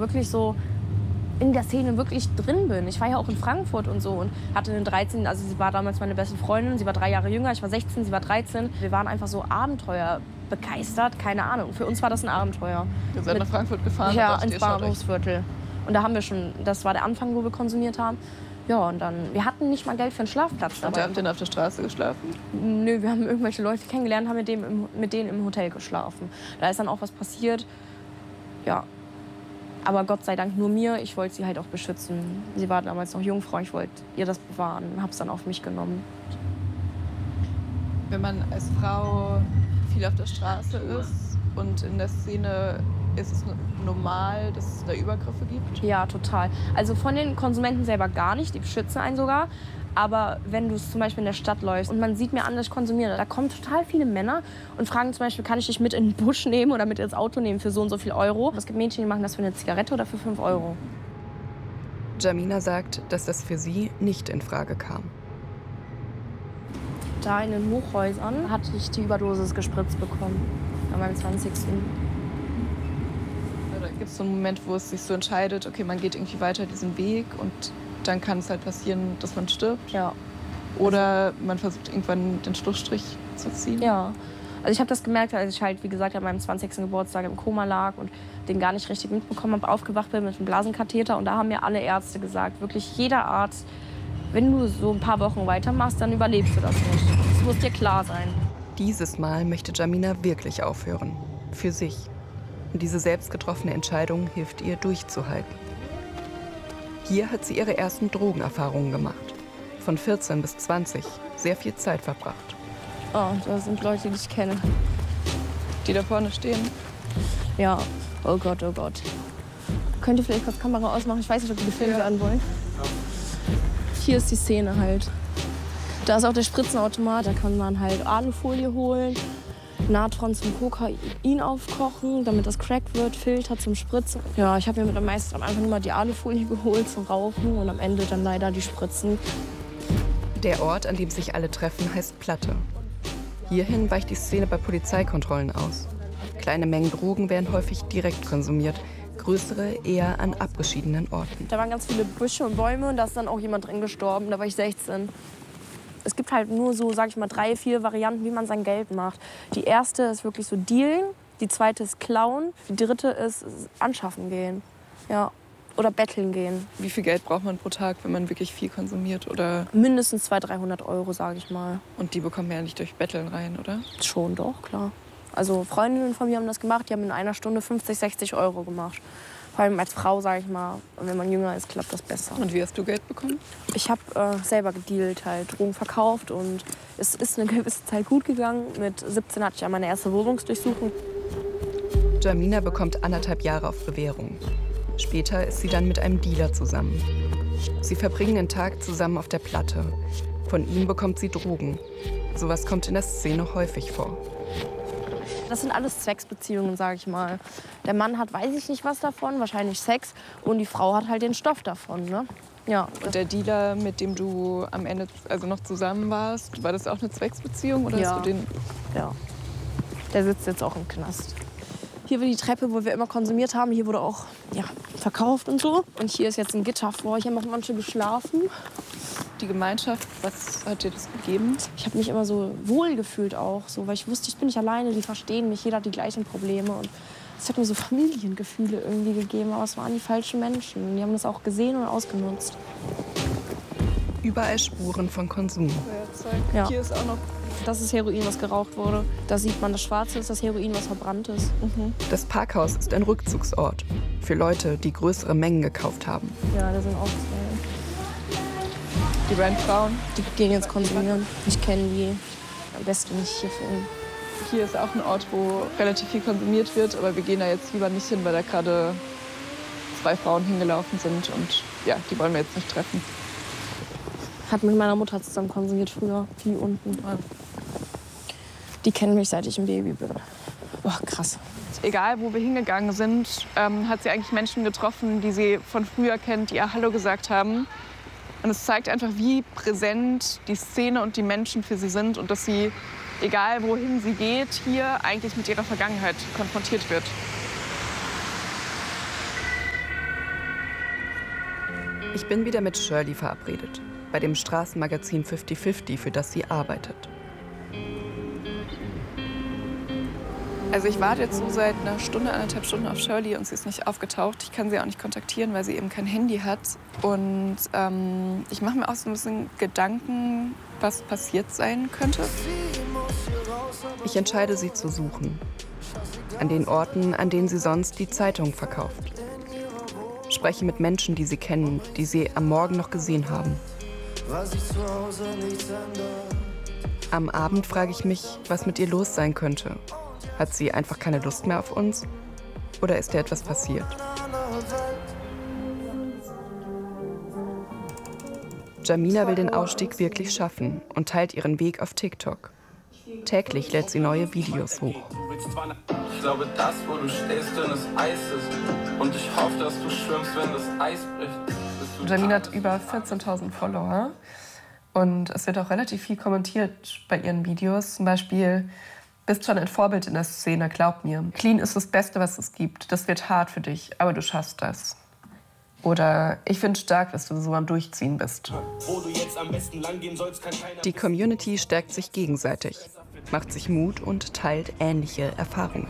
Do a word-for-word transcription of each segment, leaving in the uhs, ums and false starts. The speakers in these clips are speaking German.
wirklich so in der Szene wirklich drin bin. Ich war ja auch in Frankfurt und so und hatte einen dreizehn, also sie war damals meine beste Freundin, sie war drei Jahre jünger, ich war sechzehn, sie war dreizehn. Wir waren einfach so Abenteuer begeistert, keine Ahnung. Für uns war das ein Abenteuer. Wir sind nach Frankfurt gefahren? Ja, ins Bahnhofsviertel. Und da haben wir schon, das war der Anfang, wo wir konsumiert haben. Ja, und dann, wir hatten nicht mal Geld für einen Schlafplatz dabei. Und ihr habt denn auf der Straße geschlafen? Nö, wir haben irgendwelche Leute kennengelernt, haben mit, dem im, mit denen im Hotel geschlafen. Da ist dann auch was passiert. Ja. Aber Gott sei Dank nur mir. Ich wollte sie halt auch beschützen. Sie war damals noch Jungfrau. Ich wollte ihr das bewahren und habe es dann auf mich genommen. Wenn man als Frau viel auf der Straße ist und in der Szene, ist es normal, dass es da Übergriffe gibt? Ja, total. Also von den Konsumenten selber gar nicht. Die beschützen einen sogar. Aber wenn du zum Beispiel in der Stadt läufst und man sieht mir an, dass ich konsumiere, da kommen total viele Männer und fragen zum Beispiel, kann ich dich mit in den Busch nehmen oder mit ins Auto nehmen für so und so viel Euro? Es gibt Mädchen, die machen das für eine Zigarette oder für fünf Euro. Jamina sagt, dass das für sie nicht in Frage kam. Da in den Hochhäusern hatte ich die Überdosis gespritzt bekommen, an meinem zwanzigsten Da gibt es so einen Moment, wo es sich so entscheidet, okay, man geht irgendwie weiter diesen Weg und dann kann es halt passieren, dass man stirbt. Ja. Oder man versucht irgendwann den Schlussstrich zu ziehen. Ja. Also ich habe das gemerkt, als ich halt, wie gesagt, an meinem zwanzigsten Geburtstag im Koma lag und den gar nicht richtig mitbekommen habe, aufgewacht bin mit einem Blasenkatheter. Und da haben mir alle Ärzte gesagt, wirklich jeder Arzt, wenn du so ein paar Wochen weitermachst, dann überlebst du das nicht. Das muss dir klar sein. Dieses Mal möchte Jamina wirklich aufhören. Für sich. Und diese selbst getroffene Entscheidung hilft ihr, durchzuhalten. Hier hat sie ihre ersten Drogenerfahrungen gemacht. Von vierzehn bis zwanzig. Sehr viel Zeit verbracht. Oh, das sind Leute, die ich kenne. Die da vorne stehen? Ja. Oh Gott, oh Gott. Könnt ihr vielleicht kurz Kamera ausmachen? Ich weiß nicht, ob die gefilmt werden wollen. Hier ist die Szene halt. Da ist auch der Spritzenautomat. Da kann man halt Alufolie holen, Natron zum Kokain aufkochen, damit das Crack wird, Filter zum Spritzen. Ja, ich habe mir am meisten am Anfang immer die Alufolie geholt zum Rauchen und am Ende dann leider die Spritzen. Der Ort, an dem sich alle treffen, heißt Platte. Hierhin weicht die Szene bei Polizeikontrollen aus. Kleine Mengen Drogen werden häufig direkt konsumiert, größere eher an abgeschiedenen Orten. Da waren ganz viele Büsche und Bäume und da ist dann auch jemand drin gestorben, da war ich sechzehn. Es gibt halt nur so, sag ich mal, drei, vier Varianten, wie man sein Geld macht. Die erste ist wirklich so dealen, die zweite ist klauen, die dritte ist anschaffen gehen, ja, oder betteln gehen. Wie viel Geld braucht man pro Tag, wenn man wirklich viel konsumiert? Oder? Mindestens zweihundert, dreihundert Euro, sage ich mal. Und die bekommen wir ja nicht durch Betteln rein, oder? Schon, doch, klar. Also Freundinnen von mir haben das gemacht, die haben in einer Stunde fünfzig, sechzig Euro gemacht. Vor allem als Frau, sage ich mal, wenn man jünger ist, klappt das besser. Und wie hast du Geld bekommen? Ich habe äh, selber gedealt, halt Drogen verkauft und es ist eine gewisse Zeit gut gegangen. Mit siebzehn hatte ich ja meine erste Wohnungsdurchsuchung. Jamina bekommt anderthalb Jahre auf Bewährung. Später ist sie dann mit einem Dealer zusammen. Sie verbringen den Tag zusammen auf der Platte. Von ihm bekommt sie Drogen. Sowas kommt in der Szene häufig vor. Das sind alles Zwecksbeziehungen, sage ich mal. Der Mann hat, weiß ich nicht was davon, wahrscheinlich Sex. Und die Frau hat halt den Stoff davon, ne? Ja. Und der Dealer, mit dem du am Ende also noch zusammen warst, war das auch eine Zwecksbeziehung? Oder ja. Hast du den? Ja. Der sitzt jetzt auch im Knast. Hier war die Treppe, wo wir immer konsumiert haben. Hier wurde auch ja, verkauft und so. Und hier ist jetzt ein Gitter vor. Hier haben auch manche geschlafen. Die Gemeinschaft, was hat dir das gegeben? Ich habe mich immer so wohl gefühlt auch, so, weil ich wusste, ich bin nicht alleine, die verstehen mich, jeder hat die gleichen Probleme. Und es hat mir so Familiengefühle irgendwie gegeben, aber es waren die falschen Menschen. Die haben das auch gesehen und ausgenutzt. Überall Spuren von Konsum. Ja. Hier ist auch noch. Das ist Heroin, was geraucht wurde. Da sieht man, das Schwarze ist das Heroin, was verbrannt ist. Mhm. Das Parkhaus ist ein Rückzugsort für Leute, die größere Mengen gekauft haben. Ja, da sind auch zwei. Die beiden Frauen? Die gehen jetzt konsumieren. Ich kenne die. Am besten nicht hier filmen. Hier ist auch ein Ort, wo relativ viel konsumiert wird, aber wir gehen da jetzt lieber nicht hin, weil da gerade zwei Frauen hingelaufen sind und ja, die wollen wir jetzt nicht treffen. Hat mit meiner Mutter zusammen konsumiert früher, die unten. Die kennen mich, seit ich ein Baby bin. Boah, krass. Egal, wo wir hingegangen sind, ähm, hat sie eigentlich Menschen getroffen, die sie von früher kennt, die ihr Hallo gesagt haben. Und es zeigt einfach, wie präsent die Szene und die Menschen für sie sind und dass sie, egal wohin sie geht, hier eigentlich mit ihrer Vergangenheit konfrontiert wird. Ich bin wieder mit Shirley verabredet, bei dem Straßenmagazin fünfzig fünfzig, für das sie arbeitet. Also ich warte jetzt so seit einer Stunde, anderthalb Stunden auf Shirley und sie ist nicht aufgetaucht. Ich kann sie auch nicht kontaktieren, weil sie eben kein Handy hat. Und ähm, ich mache mir auch so ein bisschen Gedanken, was passiert sein könnte. Ich entscheide, sie zu suchen. An den Orten, an denen sie sonst die Zeitung verkauft. Spreche mit Menschen, die sie kennen, die sie am Morgen noch gesehen haben. Am Abend frage ich mich, was mit ihr los sein könnte. Hat sie einfach keine Lust mehr auf uns? Oder ist ihr etwas passiert? Jamina will den Ausstieg wirklich schaffen und teilt ihren Weg auf TikTok. Täglich lädt sie neue Videos hoch. Ich glaube, das, wo du stehst, dünnes Eis ist. Und ich hoffe, dass du schwimmst, wenn das Eis bricht. Jamina hat über vierzehntausend Follower. Und es wird auch relativ viel kommentiert bei ihren Videos. Zum Beispiel: bist schon ein Vorbild in der Szene, glaub mir. Clean ist das Beste, was es gibt. Das wird hart für dich, aber du schaffst das. Oder: ich finde stark, dass du so am Durchziehen bist. Die Community stärkt sich gegenseitig, macht sich Mut und teilt ähnliche Erfahrungen.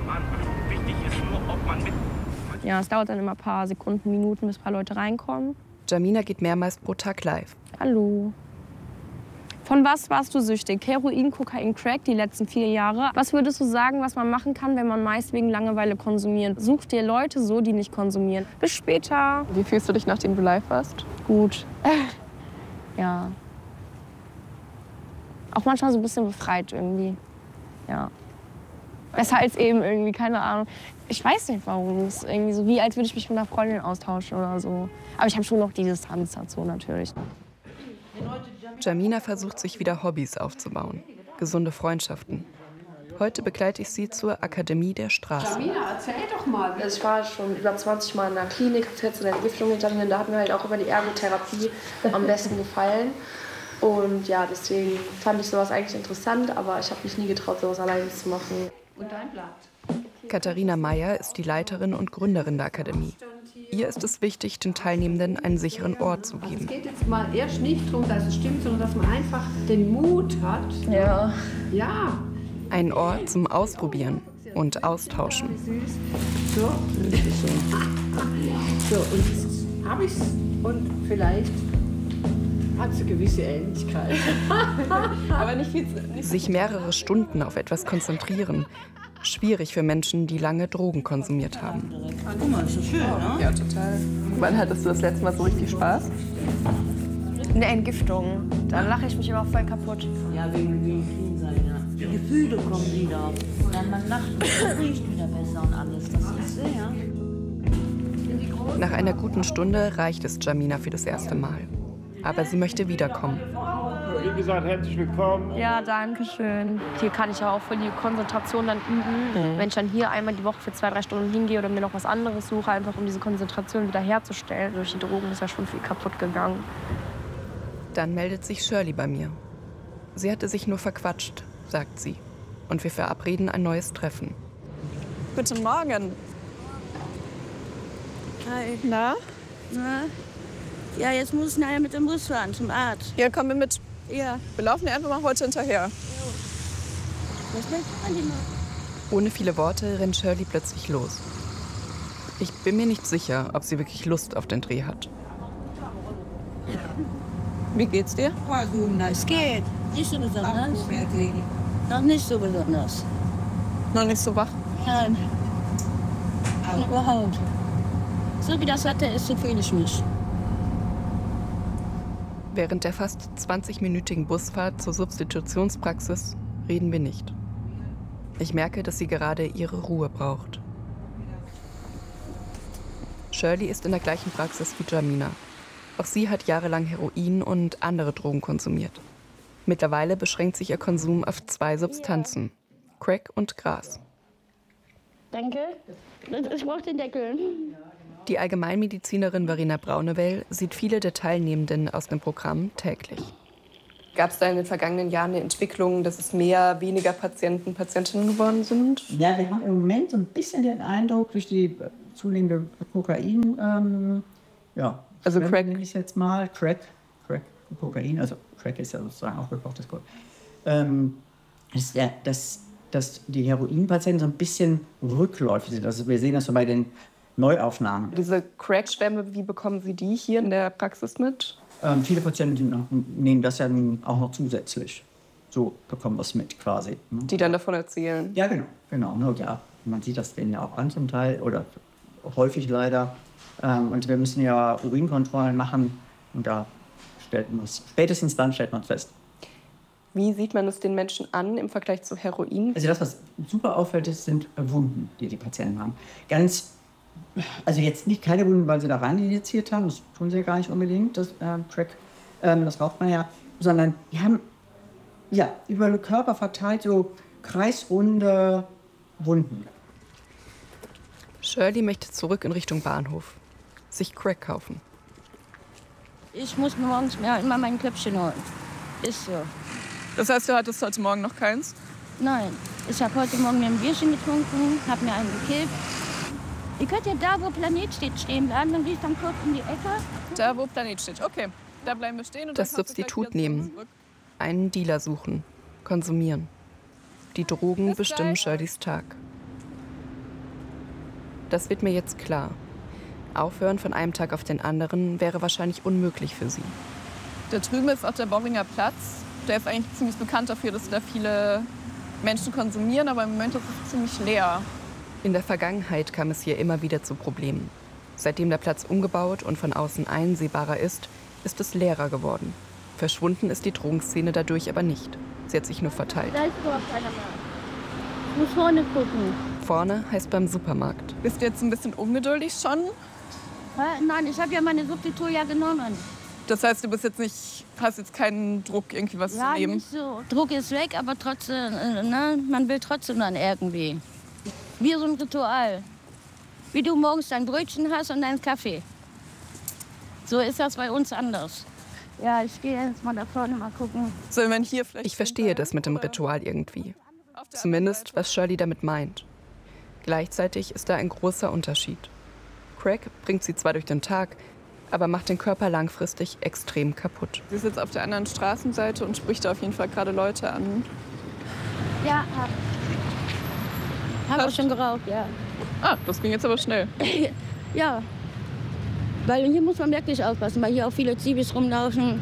Ja, es dauert dann immer ein paar Sekunden, Minuten, bis ein paar Leute reinkommen. Jamina geht mehrmals pro Tag live. Hallo. Von was warst du süchtig? Heroin, Kokain, Crack die letzten vier Jahre. Was würdest du sagen, was man machen kann, wenn man meist wegen Langeweile konsumiert? Such dir Leute so, die nicht konsumieren. Bis später. Wie fühlst du dich, nachdem du live warst? Gut. Ja. Auch manchmal so ein bisschen befreit irgendwie. Ja. Besser als eben irgendwie, keine Ahnung. Ich weiß nicht, warum. Es ist irgendwie so, wie als würde ich mich mit einer Freundin austauschen oder so. Aber ich habe schon noch die Distanz dazu natürlich. Jamina versucht, sich wieder Hobbys aufzubauen. Gesunde Freundschaften. Heute begleite ich sie zur Akademie der Straße. Jamina, erzähl doch mal. Also ich war schon über zwanzig Mal in der Klinik, habe jetzt eine Entwicklung hinter mir. Da hat mir halt auch über die Ergotherapie am besten gefallen. Und ja, deswegen fand ich sowas eigentlich interessant, aber ich habe mich nie getraut, sowas alleine zu machen. Und dein Blatt? Katharina Meyer ist die Leiterin und Gründerin der Akademie. Ihr ist es wichtig, den Teilnehmenden einen sicheren Ort zu geben. Es geht jetzt mal erst nicht darum, dass es stimmt, sondern dass man einfach den Mut hat. Ja. Ja. Ein Ort zum Ausprobieren und Austauschen. So, so und jetzt habe ich's und vielleicht hat es eine gewisse Ähnlichkeit. Aber nicht viel. Nicht Sich mehrere Stunden auf etwas konzentrieren. Schwierig für Menschen, die lange Drogen konsumiert haben. Guck mal, ist das schön, ne? Ja, total. Wann hattest du das letzte Mal so richtig Spaß? Eine Entgiftung. Dann lache ich mich immer voll kaputt. Ja, wegen wegen Clean sein, ja. Die Gefühle kommen wieder. Dann man lacht und es riecht wieder besser und alles. Das ist sehr. Nach einer guten Stunde reicht es Jamina für das erste Mal. Aber sie möchte wiederkommen. Wie gesagt, herzlich willkommen. Ja, danke schön. Hier kann ich ja auch voll die Konzentration dann üben. Mhm. Wenn ich dann hier einmal die Woche für zwei, drei Stunden hingehe oder mir noch was anderes suche, einfach um diese Konzentration wieder herzustellen. Durch die Drogen ist ja schon viel kaputt gegangen. Dann meldet sich Shirley bei mir. Sie hatte sich nur verquatscht, sagt sie. Und wir verabreden ein neues Treffen. Guten Morgen. Hi. Na? Na? Ja, jetzt muss ich nachher mit dem Bus fahren zum Arzt. Hier, kommen wir mit. Ja. Wir laufen dir einfach mal heute hinterher. Was willst du denn mal? Ohne viele Worte rennt Shirley plötzlich los. Ich bin mir nicht sicher, ob sie wirklich Lust auf den Dreh hat. Wie geht's dir? Es geht. Nicht so besonders. Noch nicht so besonders. Noch nicht so wach? Nein. Überhaupt. So wie das Wetter ist, so fühle ich mich. Während der fast zwanzigminütigen Busfahrt zur Substitutionspraxis reden wir nicht. Ich merke, dass sie gerade ihre Ruhe braucht. Shirley ist in der gleichen Praxis wie Jamina. Auch sie hat jahrelang Heroin und andere Drogen konsumiert. Mittlerweile beschränkt sich ihr Konsum auf zwei Substanzen: Crack und Gras. Danke. Ich brauche den Deckel. Die Allgemeinmedizinerin Verena Braunewell sieht viele der Teilnehmenden aus dem Programm täglich. Gab es da in den vergangenen Jahren eine Entwicklung, dass es mehr, weniger Patienten, Patientinnen geworden sind? Ja, wir haben im Moment so ein bisschen den Eindruck, durch die zunehmende Kokain, ähm, Ja. Also Crack. Nenne ich jetzt mal Crack, Crack, Kokain, also Crack ist ja sozusagen auch gekochtes Gold. Ähm, ist ja, dass, dass die Heroinpatienten so ein bisschen rückläufig sind. Also wir sehen das so bei den Neuaufnahmen. Diese Crack-Schwämme, wie bekommen Sie die hier in der Praxis mit? Ähm, viele Patienten nehmen das ja nun auch noch zusätzlich. So bekommen wir es mit quasi. Ne? Die dann davon erzählen? Ja, genau. genau ne? Ja, man sieht das denen ja auch an zum Teil oder häufig leider. Ähm, und wir müssen ja Urinkontrollen machen und da stellt man es, spätestens dann stellt man es fest. Wie sieht man es den Menschen an im Vergleich zu Heroin? Also das, was super auffällt, sind Wunden, die die Patienten haben. Ganz, also jetzt nicht keine Wunden, weil sie da rein injiziert haben, das tun sie ja gar nicht unbedingt, das äh, Crack, ähm, das raucht man ja, sondern die haben ja über den Körper verteilt so kreisrunde Wunden. Shirley möchte zurück in Richtung Bahnhof, sich Crack kaufen. Ich muss morgens mir immer mein Köpfchen holen. Ist so. Das heißt, du hattest heute Morgen noch keins? Nein, ich habe heute Morgen mir ein Bierchen getrunken, habe mir einen gekippt. Ihr könnt ja da, wo Planet steht, stehen bleiben, dann gehe ich dann kurz in die Ecke. Da, wo Planet steht, okay. Da bleiben wir stehen. Und das Substitut nehmen, einen Dealer suchen, konsumieren. Die Drogen bestimmen Shirleys Tag. Das wird mir jetzt klar. Aufhören von einem Tag auf den anderen wäre wahrscheinlich unmöglich für sie. Da drüben ist auch der Borringer Platz. Der ist eigentlich ziemlich bekannt dafür, dass da viele Menschen konsumieren, aber im Moment ist es ziemlich leer. In der Vergangenheit kam es hier immer wieder zu Problemen. Seitdem der Platz umgebaut und von außen einsehbarer ist, ist es leerer geworden. Verschwunden ist die Drogenszene dadurch aber nicht. Sie hat sich nur verteilt. Da ist überhaupt keiner mehr. Ich muss vorne gucken. Vorne heißt beim Supermarkt. Bist du jetzt ein bisschen ungeduldig schon? Hä? Nein, ich habe ja meine Substitut ja genommen. Das heißt, du bist jetzt nicht, hast jetzt keinen Druck, irgendwie was ja, zu nehmen? Nicht so. Druck ist weg, aber trotzdem, äh, ne, man will trotzdem dann irgendwie. Wie so ein Ritual. Wie du morgens dein Brötchen hast und deinen Kaffee. So ist das bei uns anders. Ja, ich gehe jetzt mal da vorne mal gucken. Soll man hier vielleicht ich verstehe das mit dem Ritual irgendwie. Zumindest, was Shirley damit meint. Gleichzeitig ist da ein großer Unterschied. Crack bringt sie zwar durch den Tag, aber macht den Körper langfristig extrem kaputt. Sie ist jetzt auf der anderen Straßenseite und spricht da auf jeden Fall gerade Leute an. Ja, hab. Hab auch schon geraucht, ja. Ah, das ging jetzt aber schnell. Ja, weil hier muss man wirklich aufpassen, weil hier auch viele Zivis rumlaufen.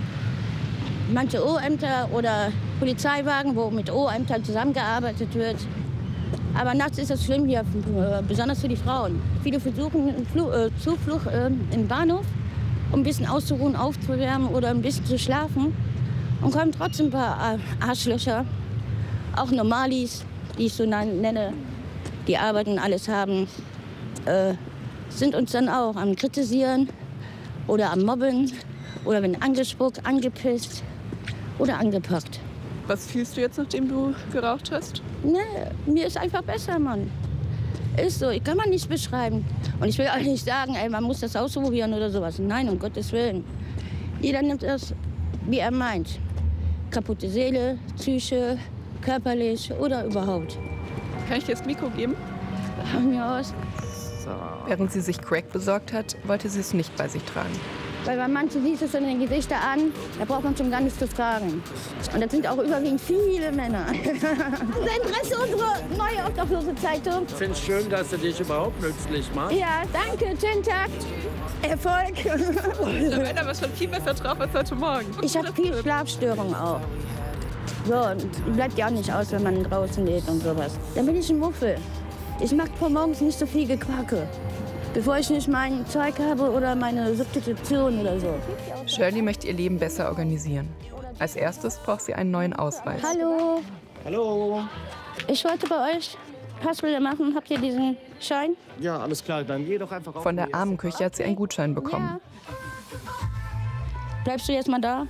Manche O-Ämter oder Polizeiwagen, wo mit O-Ämtern zusammengearbeitet wird. Aber nachts ist das schlimm hier, besonders für die Frauen. Viele versuchen Flu äh, Zuflucht äh, im Bahnhof, um ein bisschen auszuruhen, aufzuwärmen oder ein bisschen zu schlafen. Und kommen trotzdem ein paar Arschlöcher, auch Normalis, die ich so nenne, die arbeiten, alles haben, äh, sind uns dann auch am Kritisieren oder am Mobben oder wenn angespuckt, angepisst oder angepackt. Was fühlst du jetzt, nachdem du geraucht hast? Ne, mir ist einfach besser, Mann. Ist so, ich kann man nicht beschreiben. Und ich will auch nicht sagen, ey, man muss das ausprobieren oder sowas. Nein, um Gottes Willen. Jeder nimmt das, wie er meint. Kaputte Seele, Psyche, körperlich oder überhaupt. Kann ich dir das Mikro geben? Von mir aus. So. Während sie sich Crack besorgt hat, wollte sie es nicht bei sich tragen. Weil bei manchen siehst du es in den Gesichtern an, da braucht man schon gar nichts zu fragen. Und das sind auch überwiegend viele Männer. Unser Interesse, unsere neue obdachlose Zeitung. Ich finde es schön, dass du dich überhaupt nützlich machst. Ja, danke, schönen Tag. Erfolg. Der Männer war schon viel besser drauf als heute Morgen. Ich habe viel Schlafstörungen auch. So, und bleibt ja auch nicht aus, wenn man draußen lebt und sowas. Dann bin ich ein Muffel. Ich mag vor morgens nicht so viel Gequacke, bevor ich nicht mein Zeug habe oder meine Substitution oder so. Shirley möchte ihr Leben besser organisieren. Als erstes braucht sie einen neuen Ausweis. Hallo. Hallo. Ich wollte bei euch Passbilder machen. Habt ihr diesen Schein? Ja, alles klar. Dann geh doch einfach auf. Von der Armenküche hat sie einen Gutschein bekommen. Ja. Bleibst du jetzt mal da?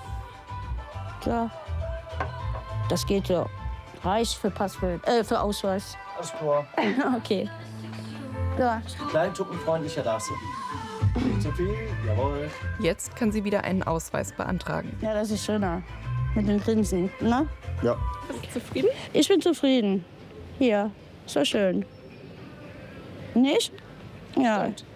So. Das geht so. Reicht für Passbild, äh, für Ausweis. Alles klar. Okay. So. Kleintuppenfreundlicher darfst du. Nicht zu viel, jawohl. Jetzt kann sie wieder einen Ausweis beantragen. Ja, das ist schöner. Mit den Grinsen, ne? Ja. Bist du zufrieden? Ich bin zufrieden. Hier, so schön. Nicht? Ja. Stimmt.